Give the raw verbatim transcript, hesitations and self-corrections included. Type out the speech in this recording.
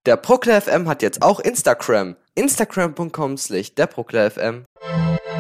Der Prokler F M hat jetzt auch Instagram. Instagram punkt com slash der Prokler F M.